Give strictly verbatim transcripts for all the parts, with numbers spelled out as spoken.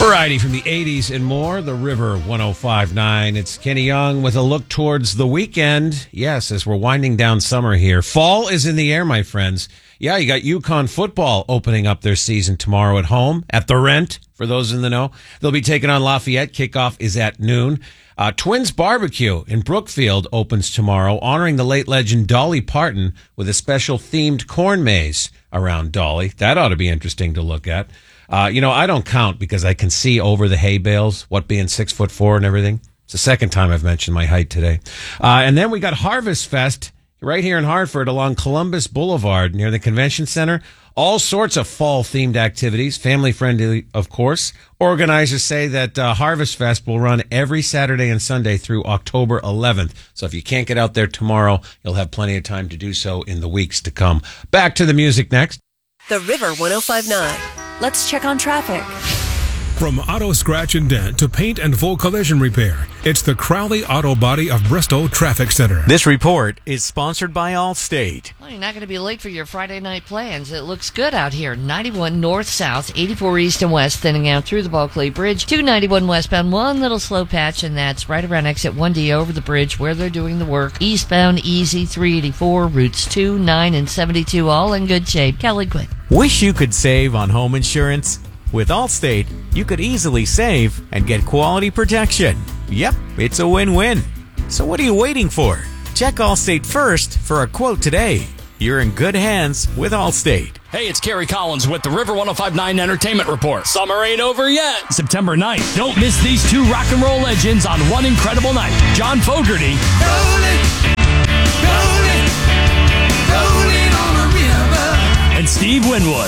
Variety from the eighties and more, The River one oh five point nine. It's Kenny Young with a look towards the weekend. Yes, as we're winding down summer here. Fall is in the air, my friends. Yeah, you got UConn football opening up their season tomorrow at home at the Rent, for those in the know. They'll be taking on Lafayette. Kickoff is at noon. Uh, Twins Barbecue in Brookfield opens tomorrow, honoring the late legend Dolly Parton with a special themed corn maze around Dolly. That ought to be interesting to look at. Uh, you know, I don't count because I can see over the hay bales, what being six foot four and everything. It's the second time I've mentioned my height today. Uh, and then we got Harvest Fest right here in Hartford along Columbus Boulevard near the Convention Center. All sorts of fall-themed activities, family-friendly, of course. Organizers say that uh, Harvest Fest will run every Saturday and Sunday through October eleventh. So if you can't get out there tomorrow, you'll have plenty of time to do so in the weeks to come. Back to the music next. The River one oh five point nine. Let's check on traffic. From auto scratch and dent to paint and full collision repair, it's the Crowley Auto Body of Bristol Traffic Center. This report is sponsored by Allstate. Well, you're not going to be late for your Friday night plans. It looks good out here. ninety-one north-south, eighty-four east and west, thinning out through the Bulkley Bridge. two ninety-one westbound, one little slow patch, and that's right around exit one D over the bridge where they're doing the work. Eastbound, easy, three eighty-four, routes two, nine, and seventy-two, all in good shape. Kelly Quinn. Wish you could save on home insurance? With Allstate, you could easily save and get quality protection. Yep, it's a win-win. So what are you waiting for? Check Allstate first for a quote today. You're in good hands with Allstate. Hey, it's Kerry Collins with the River one oh five point nine Entertainment Report. Summer ain't over yet. September ninth. Don't miss these two rock and roll legends on one incredible night. John Fogerty. Rolling, rolling, rolling on a river. And Steve Winwood.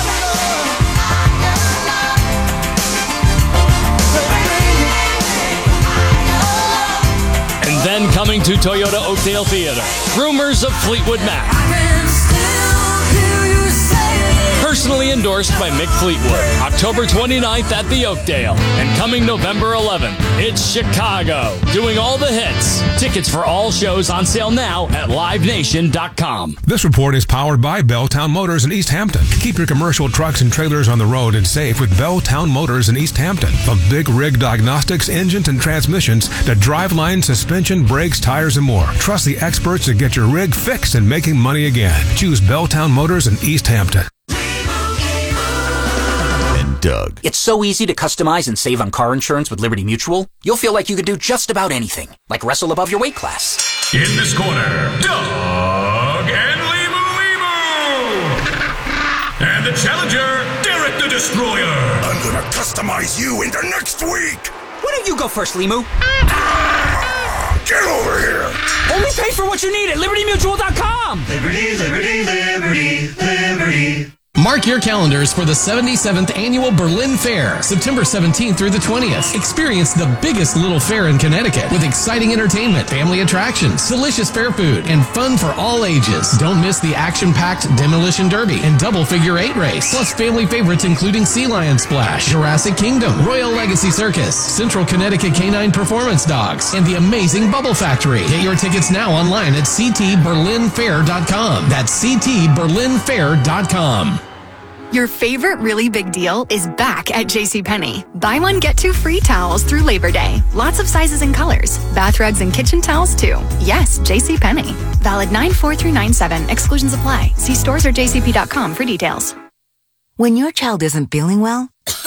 And then coming to Toyota Oakdale Theater, Rumors of Fleetwood Mac. Personally endorsed by Mick Fleetwood. October twenty-ninth at the Oakdale. And coming November eleventh, it's Chicago. Doing all the hits. Tickets for all shows on sale now at live nation dot com. This report is powered by Belltown Motors in East Hampton. Keep your commercial trucks and trailers on the road and safe with Belltown Motors in East Hampton. From big rig diagnostics, engines, and transmissions to driveline, suspension, brakes, tires, and more. Trust the experts to get your rig fixed and making money again. Choose Belltown Motors in East Hampton. Doug. It's so easy to customize and save on car insurance with Liberty Mutual. You'll feel like you could do just about anything, like wrestle above your weight class. In this corner, Doug and Limu Limu! And the challenger, Derek the Destroyer! I'm gonna customize you into next week! Why don't you go first, Limu? Ah, get over here! Only pay for what you need at liberty mutual dot com! Liberty, liberty, liberty, liberty. Mark your calendars for the seventy-seventh Annual Berlin Fair, September seventeenth through the twentieth. Experience the biggest little fair in Connecticut with exciting entertainment, family attractions, delicious fair food, and fun for all ages. Don't miss the action-packed Demolition Derby and double figure eight race, plus family favorites including Sea Lion Splash, Jurassic Kingdom, Royal Legacy Circus, Central Connecticut Canine Performance Dogs, and the amazing Bubble Factory. Get your tickets now online at c t berlin fair dot com. That's c t berlin fair dot com. Your favorite really big deal is back at JCPenney. Buy one, get two free towels through Labor Day. Lots of sizes and colors. Bath rugs and kitchen towels, too. Yes, JCPenney. Valid nine four through nine seven. Exclusions apply. See stores or j c p dot com for details. When your child isn't feeling well,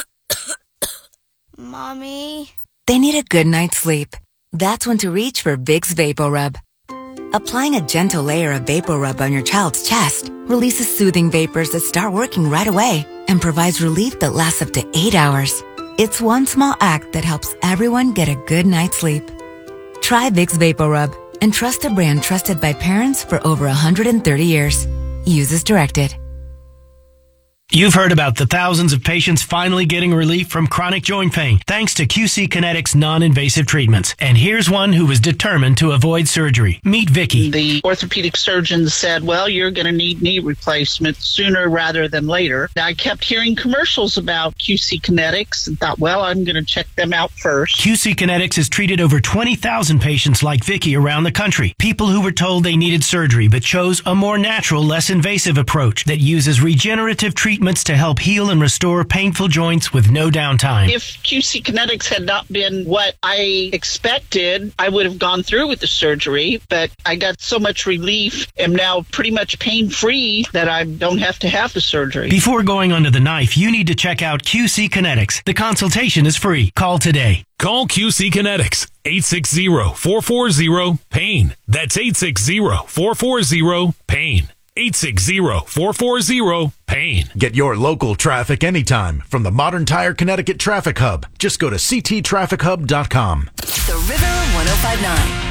Mommy, they need a good night's sleep. That's when to reach for Vicks VapoRub. Applying a gentle layer of VapoRub on your child's chest releases soothing vapors that start working right away and provides relief that lasts up to eight hours. It's one small act that helps everyone get a good night's sleep. Try Vicks VapoRub and trust a brand trusted by parents for over one hundred thirty years. Use as directed. You've heard about the thousands of patients finally getting relief from chronic joint pain thanks to Q C Kinetics non-invasive treatments. And here's one who was determined to avoid surgery. Meet Vicky. The orthopedic surgeon said, well, you're going to need knee replacement sooner rather than later. I kept hearing commercials about Q C Kinetics and thought, well, I'm going to check them out first. Q C Kinetics has treated over twenty thousand patients like Vicky around the country. People who were told they needed surgery but chose a more natural, less invasive approach that uses regenerative treatment treatments to help heal and restore painful joints with no downtime. If Q C Kinetics had not been what I expected, I would have gone through with the surgery, but I got so much relief, am now pretty much pain-free that I don't have to have the surgery. Before going under the knife, you need to check out Q C Kinetics. The consultation is free. Call today. Call Q C Kinetics, eight six zero, four four zero, PAIN. That's eight six zero, four four zero, PAIN. eight six zero, four four zero, PAIN. Get your local traffic anytime from the Modern Tire Connecticut Traffic Hub. Just go to c t traffic hub dot com. The River one oh five nine.